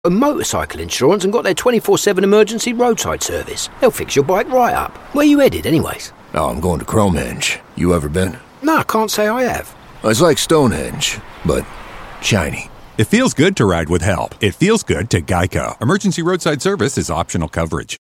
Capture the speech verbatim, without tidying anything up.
A motorcycle insurance and got their twenty-four seven emergency roadside service. They'll fix your bike right up. Where you headed, anyways? Oh, I'm going to Cromehenge. You ever been? No, I can't say I have. It's like Stonehenge, but shiny. It feels good to ride with help. It feels good to Geico. Emergency roadside service is optional coverage.